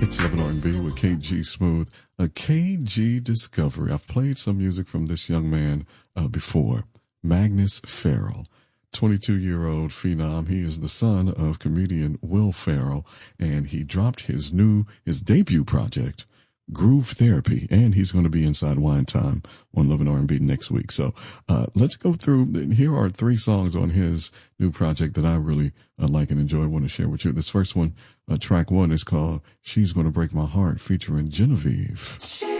It's Love and R&B with KG Smooth, a KG discovery. I've played some music from this young man before, Magnus Farrell. 22-year-old phenom. He is the son of comedian Will Ferrell, and he dropped his debut project, Groove Therapy, and he's going to be inside Wine Time on Love and R&B next week. So let's go through. Here are 3 songs on his new project that I really like and enjoy. I want to share with you. This first one, track 1, is called She's Gonna Break My Heart, featuring Genevieve.